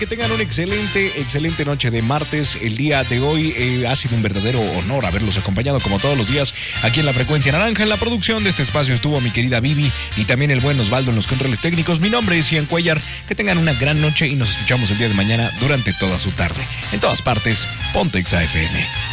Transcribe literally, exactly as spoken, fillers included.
Que tengan una excelente, excelente noche de martes. El día de hoy eh, ha sido un verdadero honor haberlos acompañado como todos los días aquí en la Frecuencia Naranja. En la producción de este espacio estuvo mi querida Vivi y también el buen Osvaldo en los controles técnicos. Mi nombre es Ian Cuellar. Que tengan una gran noche y nos escuchamos el día de mañana durante toda su tarde. En todas partes, Ponte Exa F M.